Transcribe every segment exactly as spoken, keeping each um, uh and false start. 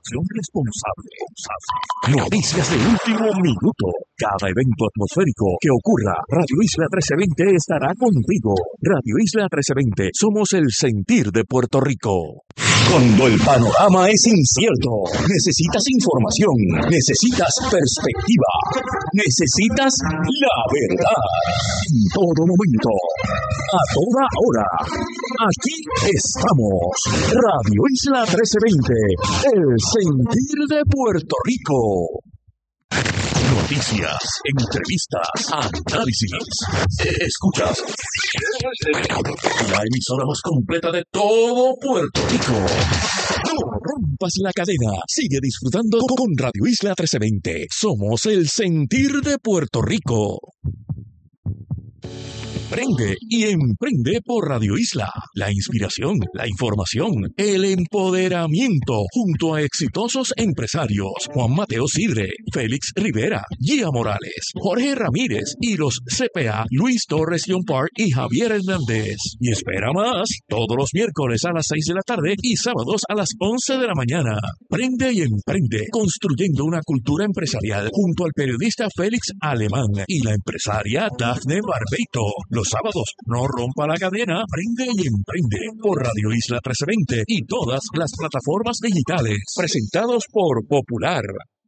Consumición responsable. Noticias de último minuto. Cada evento atmosférico que ocurra, Radio Isla trece veinte estará contigo. Radio Isla trece veinte, somos el sentir de Puerto Rico. Cuando el panorama es incierto, necesitas información, necesitas perspectiva, necesitas la verdad. En todo momento, a toda hora, aquí estamos. Radio Isla trece veinte, el sentir de Puerto Rico. Noticias, entrevistas, análisis. Escuchas la emisora más completa de todo Puerto Rico. No rompas la cadena. Sigue disfrutando con Radio Isla trece veinte. Somos el sentir de Puerto Rico. Prende y emprende por Radio Isla. La inspiración, la información, el empoderamiento junto a exitosos empresarios Juan Mateo Sidre, Félix Rivera, Gia Morales, Jorge Ramírez y los C P A Luis Torres Yompar y Javier Hernández. Y espera más, todos los miércoles a las seis de la tarde y sábados a las once de la mañana. Prende y emprende, construyendo una cultura empresarial junto al periodista Félix Alemán y la empresaria Dafne Barbeito. Los sábados, no rompa la cadena, prende y emprende por Radio Isla trece veinte y todas las plataformas digitales. Presentados por Popular.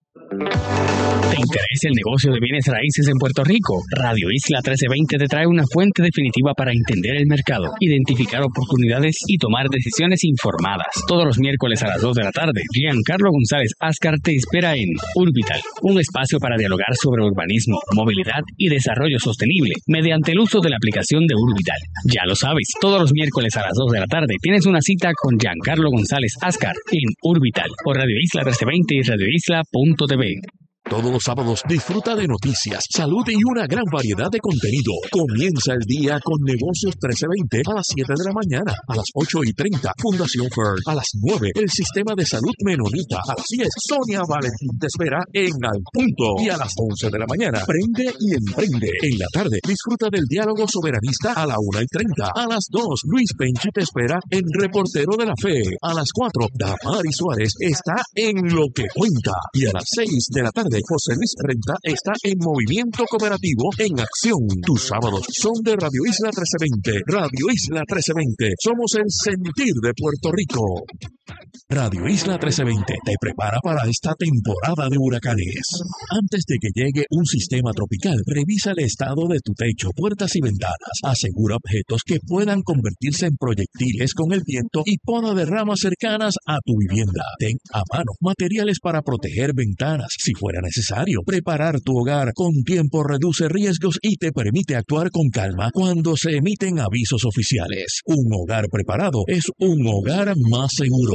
¿Te interesa el negocio de bienes raíces en Puerto Rico? Radio Isla trece veinte te trae una fuente definitiva para entender el mercado, identificar oportunidades y tomar decisiones informadas. Todos los miércoles a las dos de la tarde, Giancarlo González Ascar te espera en Urbital, un espacio para dialogar sobre urbanismo, movilidad y desarrollo sostenible mediante el uso de la aplicación de Urbital. Ya lo sabes, todos los miércoles a las dos de la tarde tienes una cita con Giancarlo González Ascar en Urbital por Radio Isla trece veinte y radio isla punto t v. Todos los sábados disfruta de noticias, salud y una gran variedad de contenido. Comienza el día con Negocios trece veinte a las siete de la mañana, a las ocho y treinta, Fundación Fern, a las nueve, el Sistema de Salud Menonita, a las diez, Sonia Valentín te espera en Al Punto, y a las once de la mañana, Prende y Emprende. En la tarde, disfruta del Diálogo Soberanista a la una y treinta, a las dos, Luis Penchi te espera en Reportero de la Fe, a las cuatro, Damari Suárez está en Lo que Cuenta, y a las seis de la tarde, José Luis Renta está en Movimiento Cooperativo en Acción. Tus sábados son de Radio Isla trece veinte. Radio Isla trece veinte. Somos el sentir de Puerto Rico. Radio Isla trece veinte te prepara para esta temporada de huracanes. Antes de que llegue un sistema tropical, revisa el estado de tu techo, puertas y ventanas. Asegura objetos que puedan convertirse en proyectiles con el viento y poda de ramas cercanas a tu vivienda. Ten a mano materiales para proteger ventanas. Si fuera necesario, preparar tu hogar con tiempo reduce riesgos y te permite actuar con calma cuando se emiten avisos oficiales. Un hogar preparado es un hogar más seguro.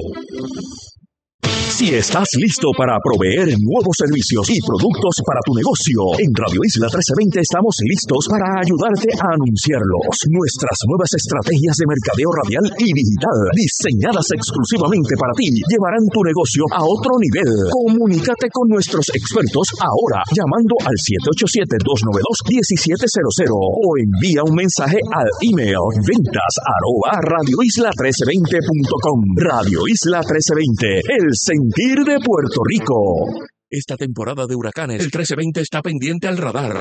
Si estás listo para proveer nuevos servicios y productos para tu negocio, en Radio Isla trece veinte estamos listos para ayudarte a anunciarlos. Nuestras nuevas estrategias de mercadeo radial y digital, diseñadas exclusivamente para ti, llevarán tu negocio a otro nivel. Comunícate con nuestros expertos ahora, llamando al siete ocho siete, dos nueve dos, uno siete cero cero o envía un mensaje al email ventas arroba radio isla trece veinte punto com. Radio Isla trece veinte, el sentir de Puerto Rico. Esta temporada de huracanes, el trece veinte está pendiente al radar.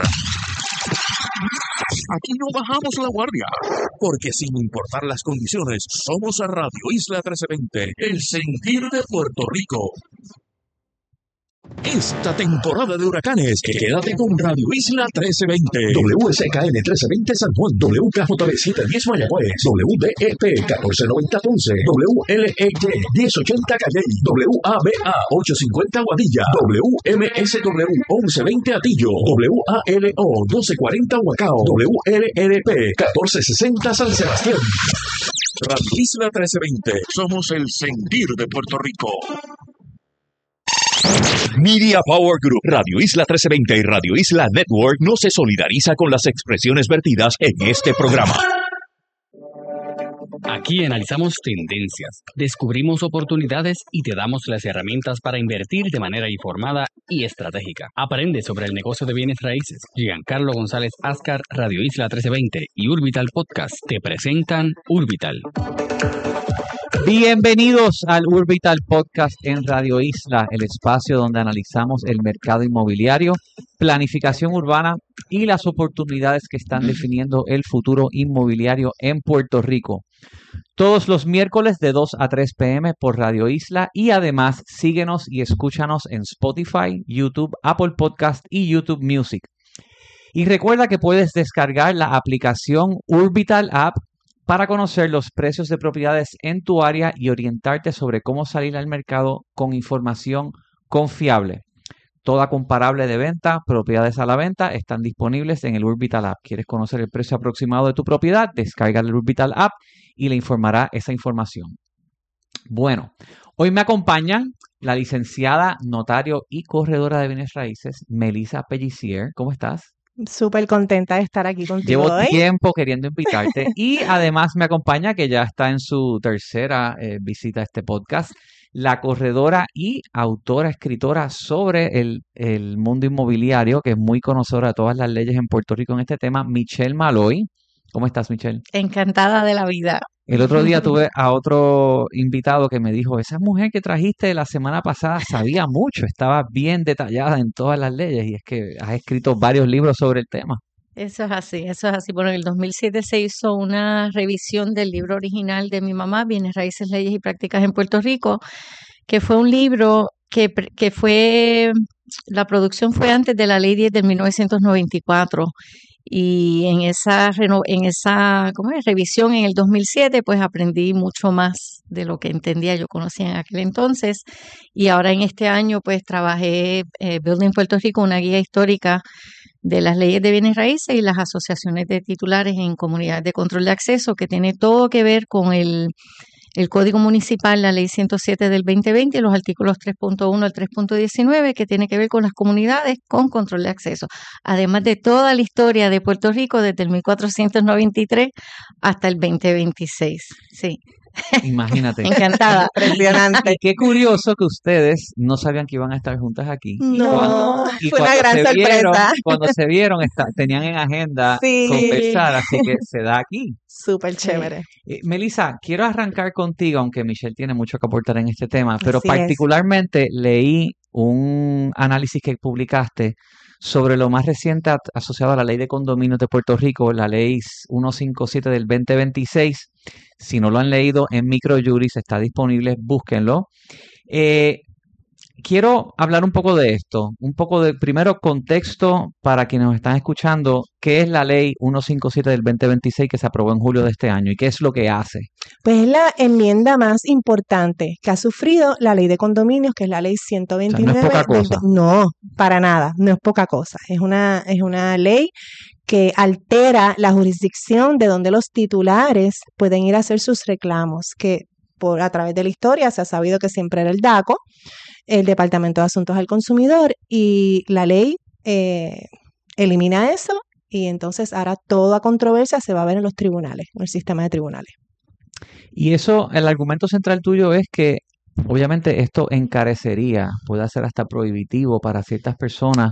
Aquí no bajamos la guardia, porque sin importar las condiciones, somos a Radio Isla trece veinte, el sentir de Puerto Rico. Esta temporada de huracanes, quédate con Radio Isla trece veinte. W S K N trece veinte San Juan, W K J B setecientos diez Mayagüez, W D E P catorce noventa Ponce, W L E Y diez ochenta Calley, W A B A ochocientos cincuenta Guadilla, W M S W once veinte Atillo, W A L O doce cuarenta Huacao, W L R P catorce sesenta San Sebastián. Radio Isla trece veinte, somos el sentir de Puerto Rico. Media Power Group, Radio Isla trece veinte y Radio Isla Network no se solidariza con las expresiones vertidas en este programa. Aquí analizamos tendencias, descubrimos oportunidades y te damos las herramientas para invertir de manera informada y estratégica. Aprende sobre el negocio de bienes raíces. Giancarlo González Ascar, Radio Isla trece veinte y Urbital Podcast te presentan Urbital. Bienvenidos al Urbital Podcast en Radio Isla, el espacio donde analizamos el mercado inmobiliario, planificación urbana y las oportunidades que están definiendo el futuro inmobiliario en Puerto Rico. Todos los miércoles de dos a tres p m por Radio Isla y además síguenos y escúchanos en Spotify, YouTube, Apple Podcast y YouTube Music. Y recuerda que puedes descargar la aplicación Urbital App para conocer los precios de propiedades en tu área y orientarte sobre cómo salir al mercado con información confiable. Toda comparable de venta, propiedades a la venta, están disponibles en el Urbital App. ¿Quieres conocer el precio aproximado de tu propiedad? Descarga el Urbital App y le informará esa información. Bueno, hoy me acompañan la licenciada, notario y corredora de bienes raíces, Melissa Pellicier. ¿Cómo estás? Súper contenta de estar aquí contigo Llevo hoy. tiempo queriendo invitarte y además me acompaña, que ya está en su tercera eh, visita a este podcast, la corredora y autora, escritora sobre el, el mundo inmobiliario, que es muy conocedora de todas las leyes en Puerto Rico en este tema, Michelle Maloy. ¿Cómo estás, Michelle? Encantada de la vida. El otro día tuve a otro invitado que me dijo, esa mujer que trajiste la semana pasada sabía mucho, estaba bien detallada en todas las leyes, y es que has escrito varios libros sobre el tema. Eso es así, eso es así. Bueno, en el dos mil siete se hizo una revisión del libro original de mi mamá, Bienes Raíces, Leyes y Prácticas en Puerto Rico, que fue un libro que, que fue, la producción fue antes de la Ley diez de mil novecientos noventa y cuatro. Y en esa, en esa ¿cómo es? revisión en el dos mil siete, pues aprendí mucho más de lo que entendía, yo conocía en aquel entonces. Y ahora en este año, pues trabajé eh, Building Puerto Rico, una guía histórica de las leyes de bienes raíces y las asociaciones de titulares en comunidades de control de acceso, que tiene todo que ver con el el Código Municipal, la Ley ciento siete del veinte veinte y los artículos tres punto uno al tres punto diecinueve, que tiene que ver con las comunidades con control de acceso. Además de toda la historia de Puerto Rico desde el mil cuatrocientos noventa y tres hasta el veinte veintiséis. Sí. Imagínate. Encantada. Impresionante. Y qué curioso que ustedes no sabían que iban a estar juntas aquí. No, cuando, y fue cuando una gran se sorpresa. Vieron, cuando se vieron, está, tenían en agenda sí. conversar, así que se da aquí. Súper chévere. Eh, Melissa, quiero arrancar contigo, aunque Michelle tiene mucho que aportar en este tema, pero Así particularmente es. Leí un análisis que publicaste sobre lo más reciente asociado a la Ley de Condominios de Puerto Rico, la Ley ciento cincuenta y siete del veinte veintiséis. Si no lo han leído, en Microjuris está disponible, búsquenlo. Eh, quiero hablar un poco de esto, un poco de, primero, contexto para quienes nos están escuchando. ¿Qué es la Ley ciento cincuenta y siete del veinte veintiséis que se aprobó en julio de este año y qué es lo que hace? Pues es la enmienda más importante que ha sufrido la Ley de Condominios, que es la Ley ciento veintinueve. O sea, no es poca cosa. Del, no, para nada, no es poca cosa. Es una, es una ley que altera la jurisdicción de donde los titulares pueden ir a hacer sus reclamos, que por a través de la historia se ha sabido que siempre era el D A C O, el Departamento de Asuntos al Consumidor, y la ley eh, elimina eso, y entonces ahora toda controversia se va a ver en los tribunales, en el sistema de tribunales. Y eso, el argumento central tuyo es que obviamente esto encarecería, puede ser hasta prohibitivo para ciertas personas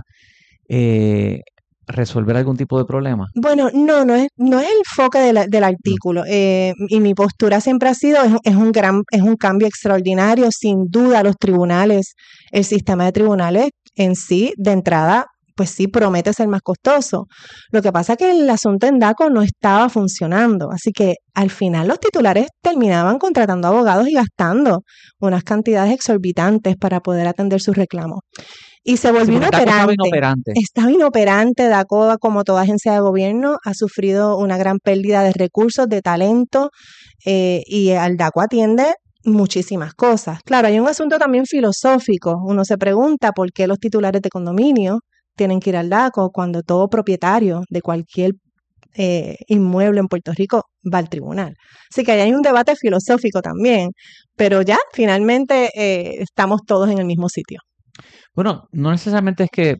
eh, resolver algún tipo de problema. Bueno, no, no es, no es el enfoque de la, del artículo. Eh, y mi postura siempre ha sido, es, es un gran, es un cambio extraordinario, sin duda los tribunales, el sistema de tribunales en sí, de entrada, pues sí promete ser más costoso. Lo que pasa es que el asunto en D A C O no estaba funcionando, así que al final los titulares terminaban contratando abogados y gastando unas cantidades exorbitantes para poder atender sus reclamos. Y se volvió sí, inoperante. Estaba inoperante. Estaba inoperante. D A C O, como toda agencia de gobierno, ha sufrido una gran pérdida de recursos, de talento, eh, y al D A C O atiende muchísimas cosas. Claro, hay un asunto también filosófico. Uno se pregunta por qué los titulares de condominio tienen que ir al D A C O cuando todo propietario de cualquier eh, inmueble en Puerto Rico va al tribunal. Así que ahí hay un debate filosófico también, pero ya finalmente eh, estamos todos en el mismo sitio. Bueno, no necesariamente es que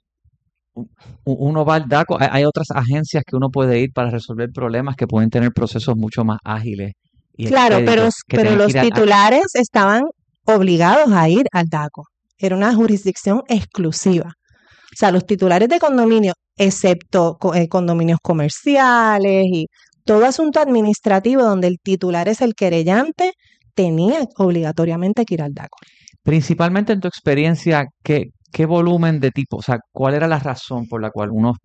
uno va al D A C O, hay otras agencias que uno puede ir para resolver problemas que pueden tener procesos mucho más ágiles. Y claro, pero, pero los titulares a... estaban obligados a ir al D A C O. Era una jurisdicción exclusiva. O sea, los titulares de condominio, excepto eh, condominios comerciales y todo asunto administrativo donde el titular es el querellante, tenía obligatoriamente que ir al DACO. Principalmente en tu experiencia, ¿qué, qué volumen de tipo, o sea, cuál era la razón por la cual unos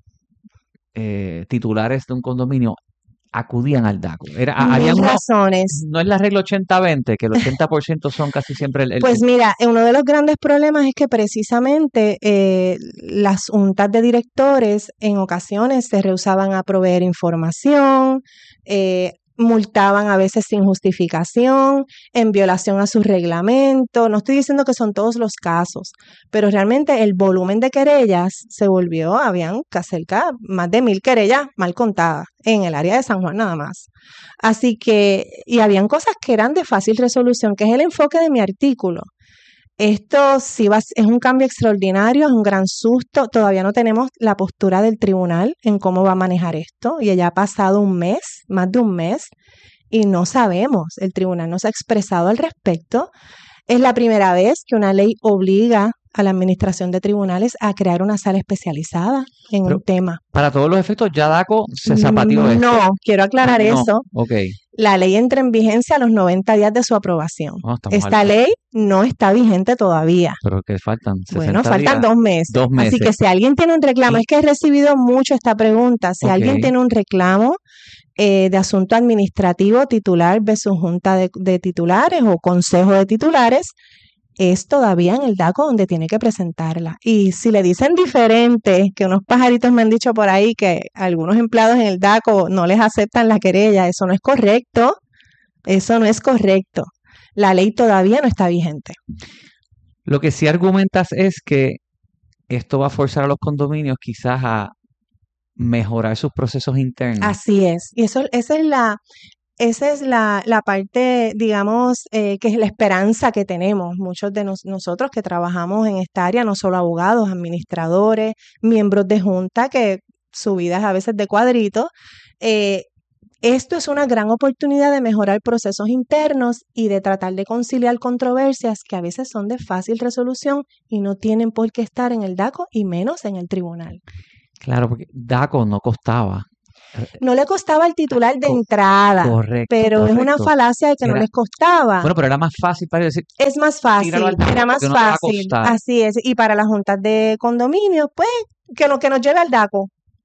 eh, titulares de un condominio acudían al DACO? Era, había Mil unos, razones. no es la regla ochenta veinte, que el ochenta por ciento son casi siempre el... el- Pues mira, uno de los grandes problemas es que precisamente eh, las juntas de directores en ocasiones se rehusaban a proveer información, eh, multaban a veces sin justificación, en violación a su reglamento. No estoy diciendo que son todos los casos, pero realmente el volumen de querellas se volvió, habían cerca más de mil querellas mal contadas en el área de San Juan nada más. Así que, y habían cosas que eran de fácil resolución, que es el enfoque de mi artículo. Esto sí va, es un cambio extraordinario, es un gran susto. Todavía no tenemos la postura del tribunal en cómo va a manejar esto. Y ya ha pasado un mes, más de un mes, y no sabemos. El tribunal no se ha expresado al respecto. Es la primera vez que una ley obliga a la administración de tribunales a crear una sala especializada en Pero, un tema. para todos los efectos, ya DACO se zapateó esto. No, quiero aclarar No, eso. ok. La ley entra en vigencia a los noventa días de su aprobación. No, estamos Esta al- ley no está vigente todavía. Pero que faltan sesenta Bueno, faltan días. dos meses. Dos meses. Así que si alguien tiene un reclamo, Y- es que he recibido mucho esta pregunta, si Ok. alguien tiene un reclamo eh, de asunto administrativo titular versus junta de, de titulares o consejo de titulares, es todavía en el DACO donde tiene que presentarla. Y si le dicen diferente, que unos pajaritos me han dicho por ahí que algunos empleados en el DACO no les aceptan la querella, eso no es correcto, eso no es correcto. La ley todavía no está vigente. Lo que sí argumentas es que esto va a forzar a los condominios quizás a mejorar sus procesos internos. Así es. Y eso, esa es la, esa es la, la parte, digamos, eh, que es la esperanza que tenemos muchos de nos- nosotros que trabajamos en esta área, no solo abogados, administradores, miembros de junta, que su vida es a veces de cuadrito. Eh, esto es una gran oportunidad de mejorar procesos internos y de tratar de conciliar controversias que a veces son de fácil resolución y no tienen por qué estar en el DACO y menos en el tribunal. Claro, porque DACO no costaba. No le costaba al titular de Co- entrada, Correcto. pero es una correcto. falacia de que no Era- les costaba. Bueno, pero era más fácil para ellos decir, Es más fácil, tíralo al DACO era más porque no te va a fácil, costar. así es. Y para las juntas de condominio, pues, que, lo, que nos lleve al DACO.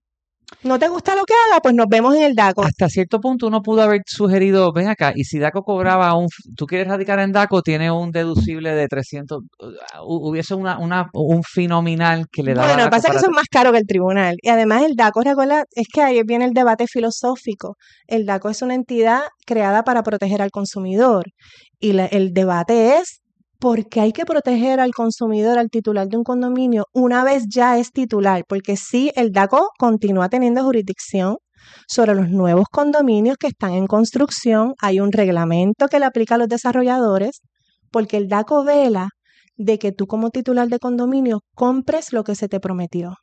¿No te gusta lo que haga? Pues nos vemos en el DACO. hasta cierto punto uno pudo haber sugerido, ven acá, y si DACO cobraba un, tú quieres radicar en DACO, tiene un deducible de trescientos, uh, hubiese una, una, un fee nominal que le daba Bueno, lo DACO que pasa es que para- eso es más caro que el tribunal. Y además el DACO, recuerda, es que ahí viene el debate filosófico. El DACO es una entidad creada para proteger al consumidor. Y la- el debate es por qué hay que proteger al consumidor, al titular de un condominio, una vez ya es titular. Porque sí, el DACO continúa teniendo jurisdicción sobre los nuevos condominios que están en construcción. Hay un reglamento que le aplica a los desarrolladores, porque el DACO vela de que tú como titular de condominio compres lo que se te prometió.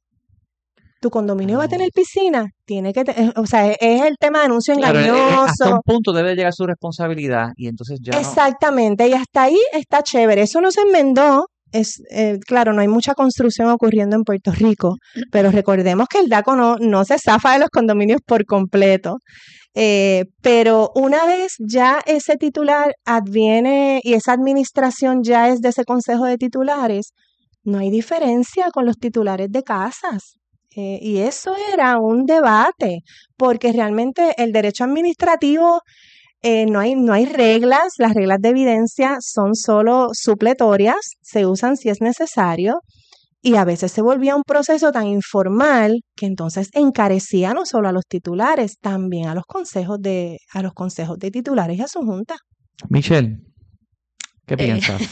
¿Tu condominio va a tener piscina? Tiene que, te- o sea, es, es el tema de anuncio Claro, eh, eh, engañoso. hasta un punto debe llegar su responsabilidad y entonces ya no. Exactamente, y hasta ahí está chévere. Eso no se enmendó. Es, eh, claro, no hay mucha construcción ocurriendo en Puerto Rico, pero recordemos que el DACO no, no se zafa de los condominios por completo. Eh, pero una vez ya ese titular adviene y esa administración ya es de ese consejo de titulares, no hay diferencia con los titulares de casas. Eh, y eso era un debate, porque realmente el derecho administrativo eh, no hay, no hay reglas, las reglas de evidencia son solo supletorias, se usan si es necesario, y a veces se volvía un proceso tan informal que entonces encarecía no solo a los titulares, también a los consejos de, a los consejos de titulares y a su junta. Michelle, ¿qué Eh, piensas?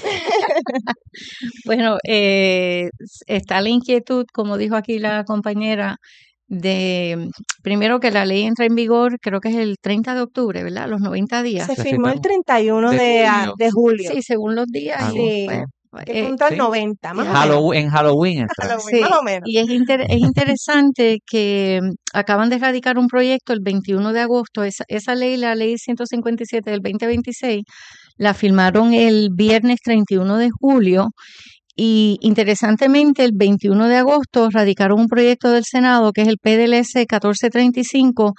Bueno, eh, está la inquietud, como dijo aquí la compañera, de primero que la ley entra en vigor, creo que es el treinta de octubre, ¿verdad? Los noventa días. Se Se firmó el firmó treinta y uno de de, a- julio. de julio, Sí, según los días. Ah, y, sí, pues, que eh, contra el sí. noventa, más o menos. Halloween, en Halloween entra. Halloween, sí, más o menos. y es, inter- es interesante que mm, acaban de radicar un proyecto el veintiuno de agosto. Esa, esa ley, la ley ciento cincuenta y siete del veinte veintiséis, la firmaron el viernes treinta y uno de julio. Y interesantemente, el veintiuno de agosto radicaron un proyecto del Senado, que es el P D L C catorce treinta y cinco,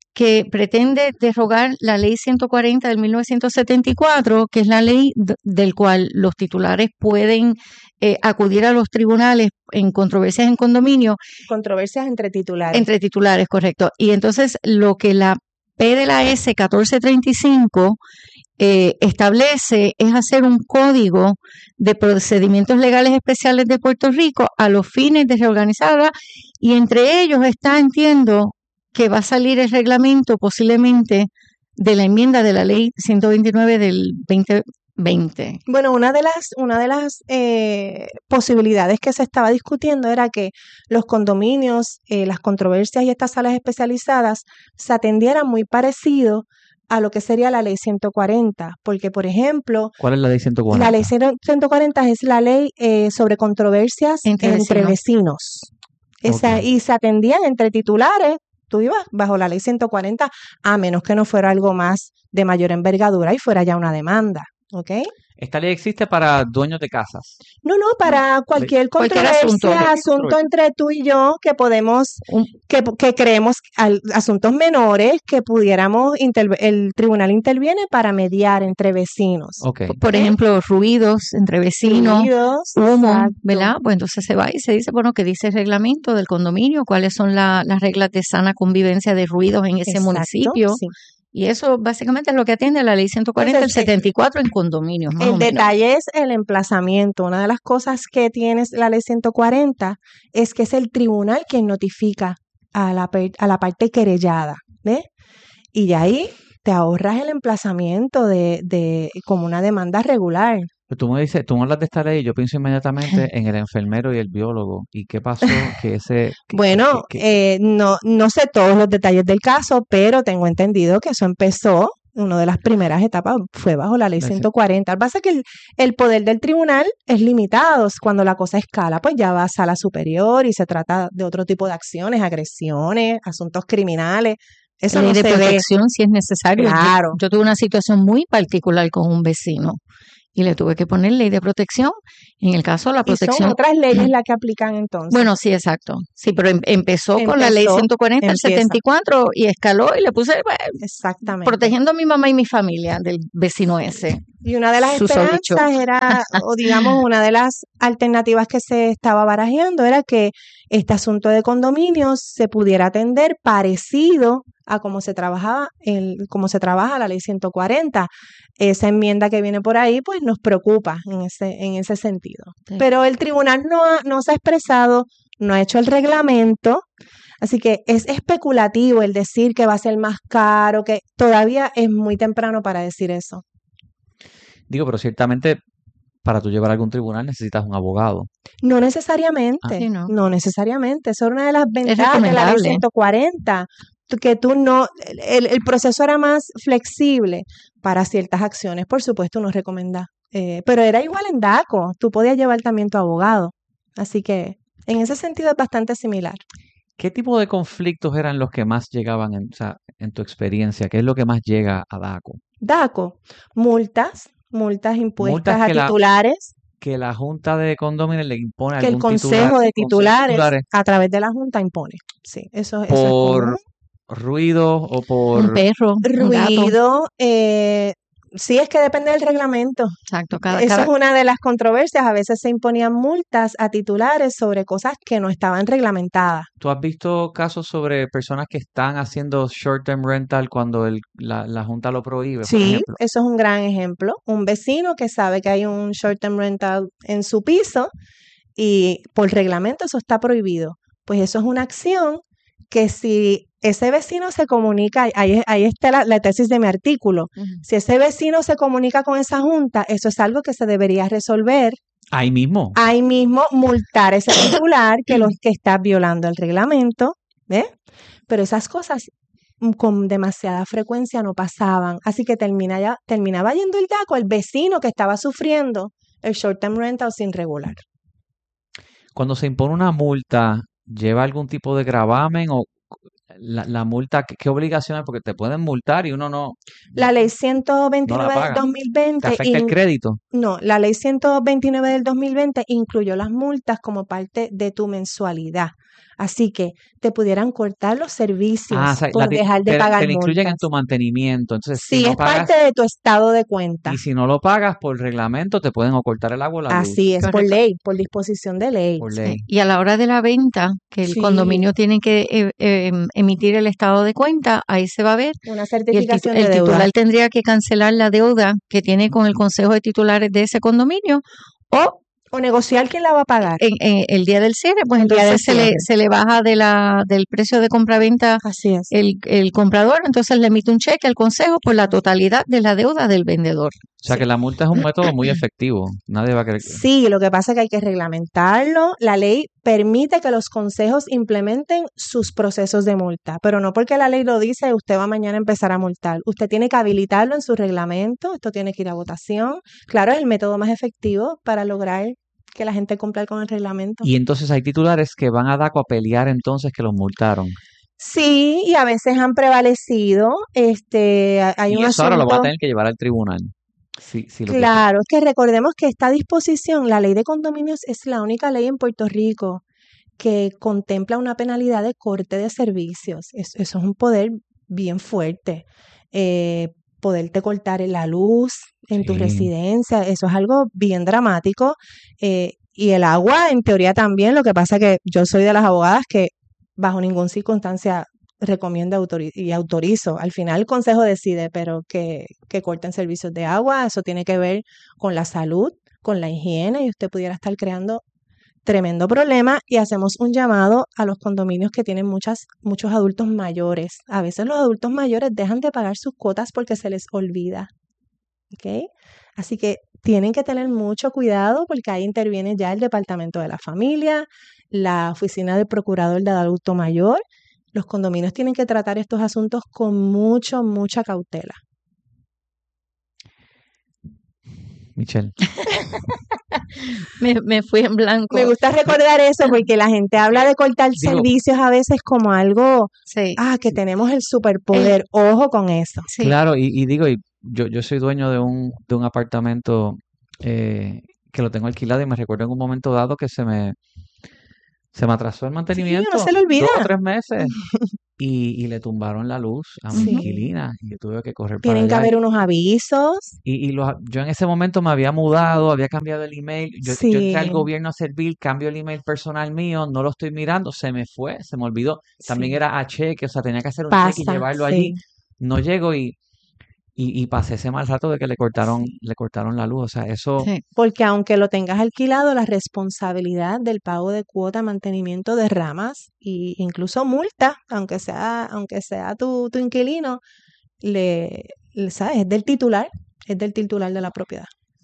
que pretende derogar la ley ciento cuarenta del mil novecientos setenta y cuatro, que es la ley d- del cual los titulares pueden eh, acudir a los tribunales en controversias en condominio Controversias entre titulares. entre titulares, correcto. Y entonces lo que la P de la S catorce treinta y cinco eh, establece es hacer un código de procedimientos legales especiales de Puerto Rico a los fines de reorganizarla, y entre ellos está, entiendo, que va a salir el reglamento posiblemente de la enmienda de la ley ciento veintinueve del veinte veinte. Bueno, una de las, una de las eh, posibilidades que se estaba discutiendo era que los condominios, eh, las controversias y estas salas especializadas se atendieran muy parecido a lo que sería la ley ciento cuarenta, porque, por ejemplo, ¿Cuál es la ley ciento cuarenta? la ley ciento cuarenta es la ley eh, sobre controversias Entre entre, vecinos. vecinos. Esa, Ok. Y se atendían entre titulares. Tú ibas bajo la ley ciento cuarenta, a menos que no fuera algo más de mayor envergadura y fuera ya una demanda, ¿ok? Esta ley existe para dueños de casas. No, no, para cualquier Cualquier controversia, asunto. asunto entre tú y yo que podemos, Un- que, que creemos al- asuntos menores que pudiéramos, interve- el tribunal interviene para mediar entre vecinos. Ok. por ejemplo, ruidos entre vecinos, Ruidos, humo, exacto. ¿verdad? Pues entonces se va y se dice, bueno, que dice el reglamento del condominio, cuáles son la- las reglas de sana convivencia de ruidos en ese Exacto, municipio. sí. Y eso básicamente es lo que atiende la ley ciento cuarenta, Entonces, el setenta y cuatro en condominios, más o El menos. detalle es el emplazamiento. Una de las cosas que tiene la ley ciento cuarenta es que es el tribunal quien notifica a la, per- a la parte querellada, ¿ves? Y de ahí te ahorras el emplazamiento de, de como una demanda regular. Pero tú me dices, tú me hablas de esta ley y yo pienso inmediatamente en el enfermero y el biólogo. ¿Y qué pasó? Que ese... que- Bueno, que- que- eh, no, no sé todos los detalles del caso, pero tengo entendido que eso empezó, una de las primeras etapas fue bajo la ley La ciento cuarenta. Lo que pasa es que el, el poder del tribunal es limitado. Cuando la cosa escala, pues ya va a sala superior y se trata de otro tipo de acciones, agresiones, asuntos criminales. Eso Ley no de se ve. protección si es necesario. Yo- Claro. Yo, tuve una situación muy particular con un vecino y le tuve que poner ley de protección. En el caso de la Y son protección. otras leyes las que aplican entonces. Bueno, sí, exacto. Sí, pero em- empezó, con la ley Empezó, ciento cuarenta, el empieza. setenta y cuatro y escaló y le puse bueno, Exactamente. protegiendo a mi mamá y mi familia del vecino ese. Y una de las Susodicho. esperanzas era, o digamos, una de las alternativas que se estaba barajeando era que este asunto de condominios se pudiera atender parecido a cómo se trabajaba el, cómo se trabaja la ley ciento cuarenta. Esa enmienda que viene por ahí, pues nos preocupa en ese, en ese sentido. Sí. Pero el tribunal no, ha- no se ha expresado, no ha hecho el reglamento. Así que es especulativo el decir que va a ser más caro, que todavía es muy temprano para decir eso. Digo, pero ciertamente para tú llevar a algún tribunal necesitas un abogado. No necesariamente, Ah. Sí, ¿no? no necesariamente. Eso es una de las ventajas de la ley recomendable. ciento cuarenta, tú- que tú no, el, el proceso era más flexible para ciertas acciones, por supuesto uno recomienda, eh, pero era igual en DACO, tú podías llevar también tu abogado, así que en ese sentido es bastante similar. ¿Qué tipo de conflictos eran los que más llegaban en, o sea, en tu experiencia? ¿Qué es lo que más llega a DACO? DACO, multas, multas impuestas Multas a que la- titulares, Que la Junta de Condóminos le impone a que el algún Consejo titular, de el Consejo de Titulares Titulares a través de la Junta impone. Sí, eso, eso es por común. ruido o Un por... perro, un gato. Ruido, eh, sí, es que depende del reglamento. Exacto, cada, Eso cada- es una de las controversias. A veces se imponían multas a titulares sobre cosas que no estaban reglamentadas. ¿Tú has visto casos sobre personas que están haciendo short-term rental cuando el, la, la Junta lo prohíbe, por Sí, ejemplo? eso es un gran ejemplo. Un vecino que sabe que hay un short-term rental en su piso y por reglamento eso está prohibido. Pues eso es una acción que si ese vecino se comunica, ahí, ahí está la, la tesis de mi artículo, Ujú. si ese vecino se comunica con esa junta, eso es algo que se debería resolver. Ahí mismo. Ahí mismo multar a ese titular que, los, que está violando el reglamento, ¿ves? Pero esas cosas mm, con demasiada frecuencia no pasaban, así que termina ya, terminaba yendo el DACO el vecino que estaba sufriendo el short-term rental sin regular. Cuando se impone una multa, ¿lleva algún tipo de gravamen o la, la multa, qué, qué obligaciones? Porque te pueden multar y uno no, La ley ciento veintinueve No la del paga. dos mil te veinte, afecta el in- crédito. no, la ley ciento veintinueve del dos mil veinte incluyó las multas como parte de tu mensualidad. Así que te pudieran cortar los servicios Ah, o sea, por la ti- dejar de te, pagar te lo incluyen en multas. tu mantenimiento. Entonces, si Sí, no es pagas, parte de tu estado de cuenta. y si no lo pagas por reglamento, te pueden o cortar el agua o la luz Así es, por Correcto. ley, por disposición de ley. por Sí. ley. Y a la hora de la venta, que el Sí. condominio tiene que eh, eh, emitir el estado de cuenta, ahí se va a ver. Una Y el, titu- certificación el de deuda. titular tendría que cancelar la deuda que tiene con el consejo de titulares de ese condominio o O negociar quién la va a pagar. en, en el día del cierre, pues El día entonces se del le, cierre. se le baja de la, del precio de compraventa Así es. el, el comprador, entonces le emite un cheque al consejo por la totalidad de la deuda del vendedor. O sea, Sí. que la multa es un método muy efectivo. Nadie va a creer que... Sí, lo que pasa es que hay que reglamentarlo. La ley permite que los consejos implementen sus procesos de multa, pero no porque la ley lo dice, usted va mañana a empezar a multar. Usted tiene que habilitarlo en su reglamento, esto tiene que ir a votación. Claro, es el método más efectivo para lograr que la gente cumpla con el reglamento. Y entonces hay titulares que van a DACO a pelear entonces que los multaron. Sí, y a veces han prevalecido. Este, ha- hay Y un eso ahora lo van a asunto. tener que llevar al tribunal. Si, si lo que- Claro, es que recordemos que esta disposición, la ley de condominios, es la única ley en Puerto Rico que contempla una penalidad de corte de servicios. Es- eso es un poder bien fuerte. Eh, poderte cortar la luz en tu Sí. residencia, eso es algo bien dramático. Eh, y el agua, en teoría también, lo que pasa que yo soy de las abogadas que bajo ninguna circunstancia recomiendo autori- y autorizo. Al final el consejo decide, pero que, que corten servicios de agua, eso tiene que ver con la salud, con la higiene, y usted pudiera estar creando tremendo problema. Y hacemos un llamado a los condominios que tienen muchas, muchos adultos mayores. A veces los adultos mayores dejan de pagar sus cuotas porque se les olvida. ¿Ok? Así que tienen que tener mucho cuidado porque ahí interviene ya el Departamento de la Familia, la Oficina del Procurador del Adulto Mayor. Los condominios tienen que tratar estos asuntos con mucho, mucha cautela. Michelle. Me, me fui en blanco. Me gusta recordar eso porque la gente habla de cortar Digo- servicios a veces como algo, Sí, ah, que tenemos el superpoder. Ojo con eso. sí. Claro, y, y digo, y yo, yo soy dueño de un, de un apartamento eh, que lo tengo alquilado y me recuerdo en un momento dado que se me, se me atrasó el mantenimiento. no se le olvida. Dos o tres meses. Y, y le tumbaron la luz a mi Sí. inquilina y yo tuve que correr para Tienen que allá. haber unos avisos. Y, y los- yo en ese momento me había mudado, había cambiado el email. Yo, yo entré al Sí. gobierno a servir, cambio el email personal mío, no lo estoy mirando, se me fue, se me olvidó. También Sí. era a cheque, o sea, tenía que hacer un cheque y Pasa, llevarlo sí. allí. No llego y, y, y pasé ese mal rato de que le cortaron, le cortaron la luz. O sea, eso, Sí. Porque aunque lo tengas alquilado, la responsabilidad del pago de cuota, mantenimiento de ramas e incluso multa, aunque sea, aunque sea tu, tu inquilino, le, le- ¿sabes? Es del titular, es del titular de la propiedad.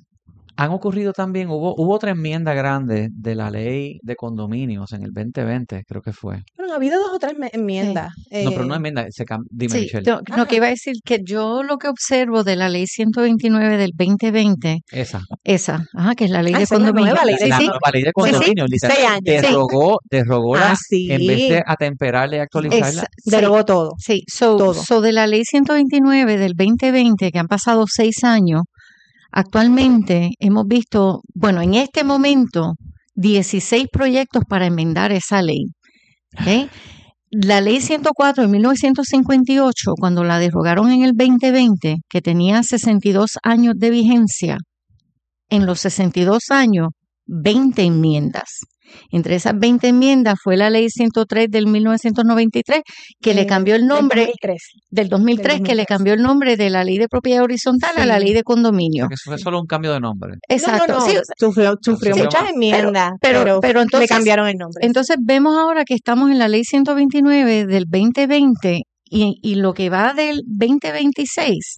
han ocurrido también, hubo, hubo otra enmienda grande de la ley de condominios en el veinte veinte, creo que fue. Bueno, ha habido dos o tres me- enmiendas. No, pero no eh, enmienda, se cam- dime, Sí, Michelle. yo- lo que iba a decir que yo lo que observo de la ley ciento veintinueve del veinte veinte, Esa. esa, ajá, que es la ley Ah, de esa es la condominio. nueva ley Sí, de la sí, nueva ley de sí, sí, condominios, literal, seis años, sí. derogó, derogó la, Ah, sí. en vez de atemperarla y actualizarla. Esa- sí. derogó todo. Sí, so, Todo. so de la ley ciento veintinueve del veinte veinte, que han pasado seis años, actualmente hemos visto, bueno, en este momento, dieciséis proyectos para enmendar esa ley. ¿Ok? La ley ciento cuatro de mil novecientos cincuenta y ocho, cuando la derogaron en el veinte veinte, que tenía sesenta y dos años de vigencia, en los sesenta y dos años, veinte enmiendas. Entre esas veinte enmiendas fue la ley ciento tres del mil novecientos noventa y tres, que le Eh, cambió el del nombre dos mil tres. del dos mil tres, Del que le dos mil tres. cambió el nombre de la ley de propiedad horizontal a la Sí. ley de O condominio. sea, que eso fue solo un cambio de nombre. Exacto. No, no, no. Sí, sufrió, sufrió Sí, muchas pero- enmiendas, pero- pero, pero entonces- le cambiaron el nombre. Entonces vemos ahora que estamos en la ley ciento veintinueve del veinte veinte y, y lo que va del veinte veintiséis,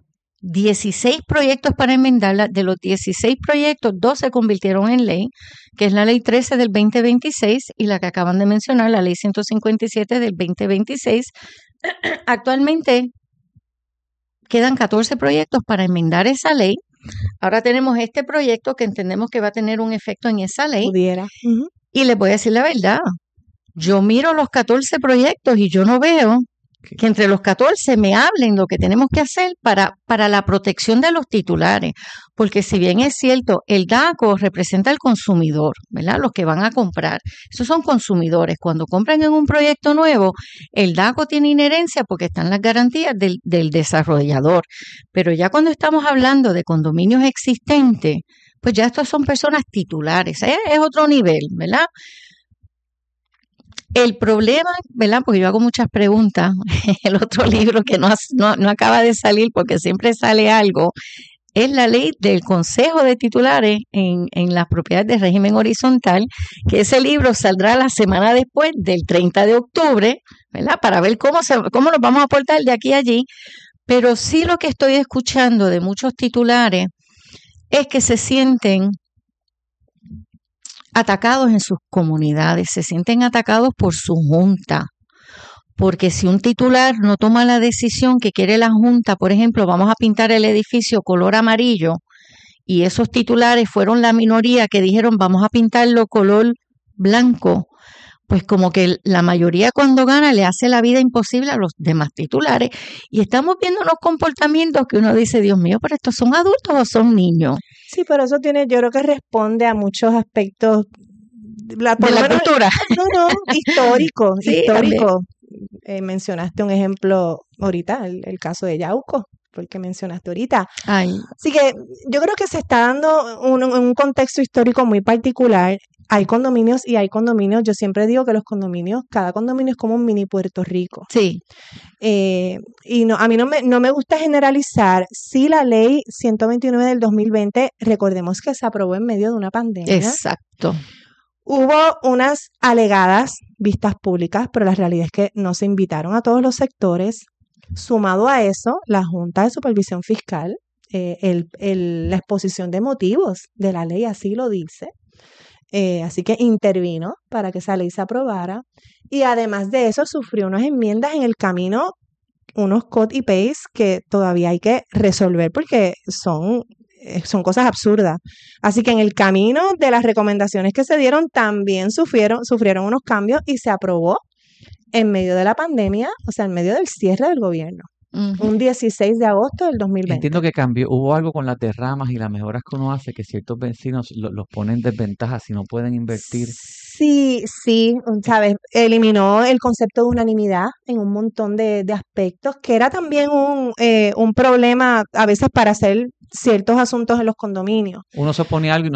dieciséis proyectos para enmendarla. De los dieciséis proyectos, dos se convirtieron en ley, que es la ley trece del veinte veintiséis y la que acaban de mencionar, la ley ciento cincuenta y siete del veinte veintiséis. Actualmente quedan catorce proyectos para enmendar esa ley. Ahora tenemos este proyecto que entendemos que va a tener un efecto en esa ley. Pudiera. Ujú. Y les voy a decir la verdad, yo miro los catorce proyectos y yo no veo Okay. Que entre los catorce me hablen lo que tenemos que hacer para, para la protección de los titulares. Porque si bien es cierto, el DACO representa al consumidor, ¿verdad? Los que van a comprar. Esos son consumidores. Cuando compran en un proyecto nuevo, el DACO tiene inherencia porque están las garantías del, del desarrollador. Pero ya cuando estamos hablando de condominios existentes, pues ya estos son personas titulares. Es, es otro nivel, ¿verdad? El problema, ¿verdad? Porque yo hago muchas preguntas, el otro libro que no, no, no acaba de salir porque siempre sale algo, es la ley del Consejo de Titulares en, en las propiedades de régimen horizontal, que ese libro saldrá la semana después del treinta de octubre, ¿verdad? Para ver cómo, se, cómo nos vamos a portar de aquí a allí. Pero sí lo que estoy escuchando de muchos titulares es que se sienten atacados en sus comunidades, se sienten atacados por su junta, porque si un titular no toma la decisión que quiere la junta, por ejemplo, vamos a pintar el edificio color amarillo, y esos titulares fueron la minoría que dijeron vamos a pintarlo color blanco, pues como que la mayoría cuando gana le hace la vida imposible a los demás titulares, y estamos viendo unos comportamientos que uno dice, Dios mío, pero estos son adultos o son niños. Sí, pero eso tiene, yo creo que responde a muchos aspectos la, de la menos, cultura. No, no, histórico, sí, histórico. Eh, mencionaste un ejemplo ahorita, el, el caso de Yauco, porque mencionaste ahorita. Ay. Así que yo creo que se está dando un, un contexto histórico muy particular. Hay condominios y hay condominios. Yo siempre digo que los condominios, cada condominio es como un mini Puerto Rico. Sí. Eh, y no, a mí no me, no me gusta generalizar. Sí, la ley ciento veintinueve del dos mil veinte, recordemos que se aprobó en medio de una pandemia. Exacto. Hubo unas alegadas vistas públicas, pero la realidad es que no se invitaron a todos los sectores. Sumado a eso, la Junta de Supervisión Fiscal, eh, el, el, la exposición de motivos de la ley así lo dice. Eh, así que intervino para que esa ley se aprobara, y además de eso sufrió unas enmiendas en el camino, unos cut y paste que todavía hay que resolver porque son, eh, son cosas absurdas. Así que en el camino de las recomendaciones que se dieron también sufrieron, sufrieron unos cambios y se aprobó en medio de la pandemia, o sea, en medio del cierre del gobierno. Uh-huh. Un dieciséis de agosto del dos mil veinte. Entiendo que cambió, hubo algo con las derramas y las mejoras que uno hace que ciertos vecinos lo, los ponen en desventaja si no pueden invertir. Sí, sí, sabes, eliminó el concepto de unanimidad en un montón de, de aspectos, que era también un, eh, un problema a veces para hacer ciertos asuntos en los condominios. Uno se oponía a algo y